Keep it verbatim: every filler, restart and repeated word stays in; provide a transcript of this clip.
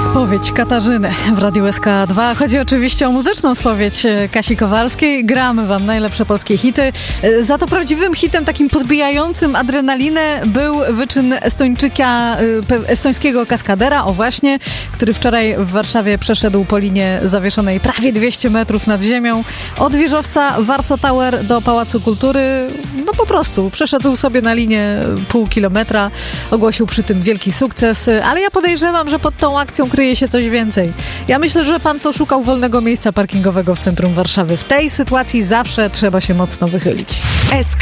Spowiedź Katarzyny w Radiu S K dwa. Chodzi oczywiście o muzyczną spowiedź Kasi Kowalskiej. Gramy wam najlepsze polskie hity. Za to prawdziwym hitem, takim podbijającym adrenalinę, był wyczyn Estończyka, estońskiego kaskadera, o właśnie, który wczoraj w Warszawie przeszedł po linie zawieszonej prawie dwieście metrów nad ziemią. Od wieżowca Warsaw Tower do Pałacu Kultury, no po prostu przeszedł sobie na linię pół kilometra, ogłosił przy tym wielki sukces, ale ja podejrzewam, że pod tą akcją kryje się coś więcej. Ja myślę, że pan to szukał wolnego miejsca parkingowego w centrum Warszawy. W tej sytuacji zawsze trzeba się mocno wychylić.